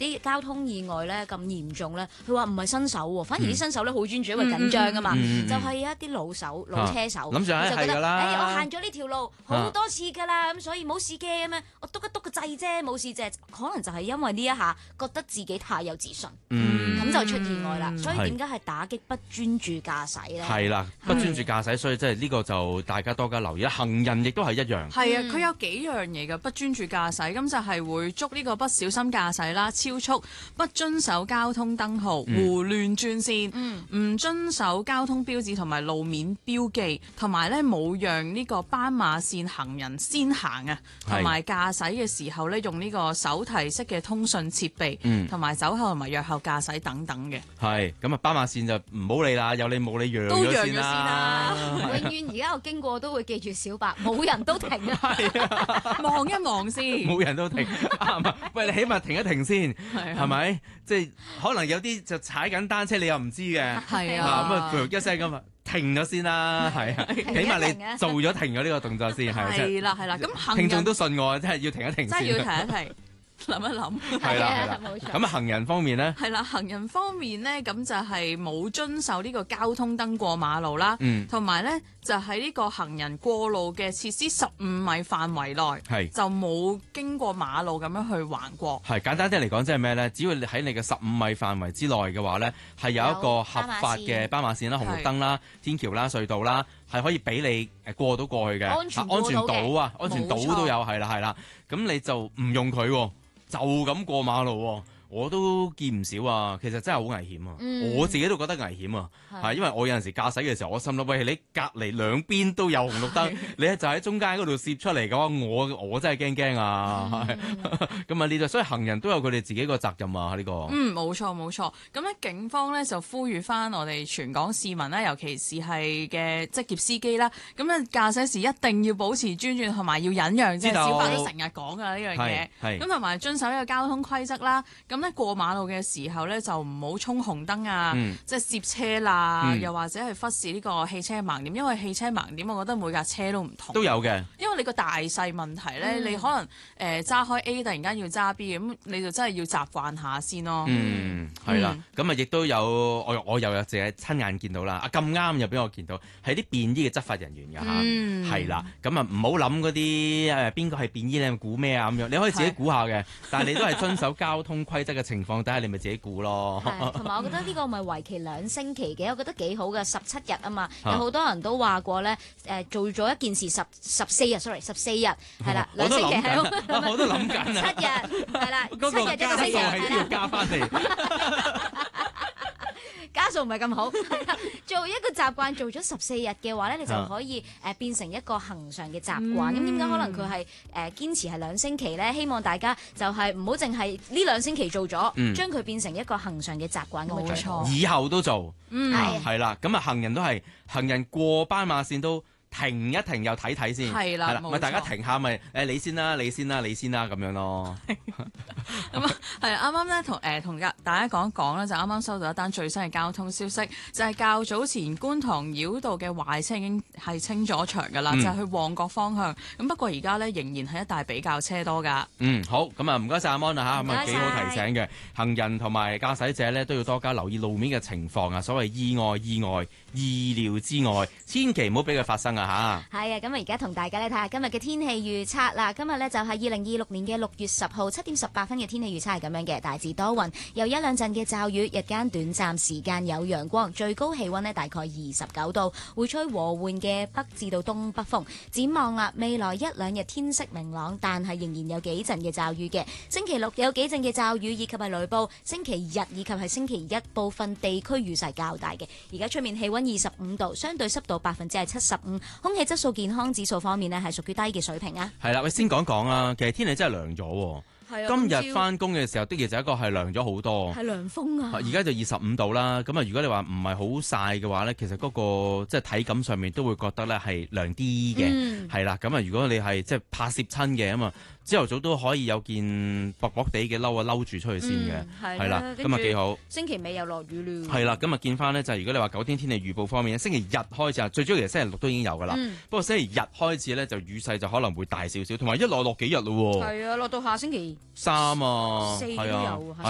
啲交通意外咧咁嚴重咧，佢話唔係新手喎，反而啲新手咧好專注，因為緊張啊嘛，就係一啲老手老車手， 諗住就覺得啦， 我行咗呢條路好多次㗎啦，咁所以冇事嘅咁樣，我篤一篤個掣啫，冇事啫，可能就係因為呢一下覺得自己太有自信，咁就出意外啦。所以點解係打擊不專注駕駛咧？ 係啦，不專注駕駛，所以即係呢個就大家多加留意啦。行人亦都係一樣。 係啊，佢有幾樣嘢嘅不專注駕駛，咁就係會捉呢個不小心駕駛啦、超速、不遵守交通燈號、胡亂轉線、唔遵守交通標誌同埋路面標記，同埋咧冇讓呢個斑馬線行人先行啊，同埋駕駛嘅時候咧用呢個手提式嘅通訊設備，同埋酒後同埋藥後駕駛等等嘅。 係咁啊，斑馬線就唔好理啦，有你冇你讓咗先啦。 永遠而家我經過都會記住小白，冇人都停啊， 望一望先， 冇人都停。喂，你起碼停一停先，係咪？即係可能有啲就踩緊單車，你又唔知嘅， 係啊， 咁啊，一聲咁啊，停咗先啦，係啊，起碼你做咗停咗呢個動作先， 係啦，咁聽眾都信我，真係要停一停先， 真係要停一停。諗一諗， 係啦， 冇錯。 咁行人方面咧， 係啦，行人方面咧，咁就係冇遵守呢個交通燈過馬路啦，同埋咧就喺呢個行人過路嘅設施15米範圍內，就冇經過馬路咁樣去橫過。 係簡單啲嚟講，即係咩咧？只要你喺你嘅15米範圍之內嘅話咧，係有一個合法嘅斑馬線啦、紅綠燈啦、天橋啦、隧道啦，係可以俾你過到過去嘅，安全島啊，安全島都有，係啦，咁你就唔用佢喎。就咁過馬路喎，我都見唔少啊！其實真係好危險啊！我自己都覺得危險啊，係因為我有陣時駕駛嘅時候，我心諗喂，你隔離兩邊都有紅綠燈，你就喺中間嗰度攝出嚟嘅話，我真係驚啊！咁啊呢度，所以行人都有佢哋自己個責任啊呢個。 冇錯。咁咧，警方咧就呼籲翻我哋全港市民咧，尤其是係嘅職業司機啦，咁咧駕駛時一定要保持專注同埋要忍讓，即係小白都成日講㗎呢樣嘢。咁同埋遵守呢個交通規則啦。咁咧過馬路嘅時候咧，就唔好衝紅燈啊，即係攝車啦，又或者係忽視呢個汽車盲點，因為汽車盲點，我覺得每架車都唔同。 都有嘅， 因為你個大細問題咧，你可能揸開 A 突然間要揸 B， 咁你就真係要習慣下先咯。 係啦，咁啊亦都有我又有自己親眼見到啦。咁啱又俾我見到係啲便衣嘅執法人員㗎嚇，係啦，咁啊唔好諗嗰啲邊個係便衣你估咩啊咁樣，你可以自己估下嘅，但係你都係遵守交通規則嘅情況底下，你咪自己估咯。 同埋我覺得呢個咪為期2星期嘅，我覺得幾好嘅17日啊嘛，有好多人都話過咧做咗一件事14日係啦，2星期係我都諗緊啊， 7日係啦，7日加數係都要加翻嚟。 加數唔係咁好，做一個習慣做咗14日嘅話咧，你就可以變成一個恆常嘅習慣。咁點解可能佢係堅持係2星期咧？希望大家就係唔好淨係呢2星期做咗，將佢變成一個恆常嘅習慣。 冇錯， 以後都做， 係啦。咁啊，行人都係行人過斑馬線都停一停又睇睇先， 係啦， 咪大家停下咪你先啦咁樣咯。 咁啊，係啱啱咧同大家講一講咧，就啱啱收到一單最新嘅交通消息，就係較早前觀塘繞道嘅壞車已經係清咗場㗎啦，就係去旺角方向。咁不過而家咧仍然係一帶比較車多㗎。好，咁啊唔該曬阿 Mon 啊嚇，咁啊幾好提醒嘅，行人同埋駕駛者咧都要多加留意路面嘅情況啊。所謂意外、意料之外，千祈唔好俾佢發生啊嚇。 係啊，咁啊而家同大家咧睇下今日嘅天氣預測啦。今日咧就係2026年嘅6月10號7點18分嘅天氣預測係咁樣嘅，大致多雲，有1、2陣嘅驟雨，日間短暫時間有陽光，最高氣溫呢大概29度，會吹和緩嘅北至到東北風。展望啦，未來1、2日天色明朗，但係仍然有幾陣嘅驟雨嘅。星期六有幾陣嘅驟雨以及係雷暴，星期日以及係星期一部分地區雨勢較大嘅。而家出面氣溫25度，相對濕度75%，空氣質素健康指數方面呢係屬於低嘅水平啊。係啦， 喂，先講講啊，其實天氣真係涼咗。今日翻工嘅時候的而且確係涼咗好多， 係涼風啊！ 而家就25度啦。咁啊，如果你話唔係好曬嘅話咧，其實嗰個即係體感上面都會覺得咧係涼啲嘅，係啦。咁啊，如果你係即係怕攝親嘅咁啊，朝頭早都可以有件薄薄地嘅褸啊褸住出去先嘅，係啦，咁啊幾好。 星期尾又落雨啦。 係啦，咁啊見翻呢，就係如果你話9天天氣預報方面，星期日開始啊，最主要其實星期六都已經有噶啦。不過星期日開始咧，就雨勢就可能會大少少，同埋一落幾日咯喎。 係啊，落到下星期 3啊， 4都有。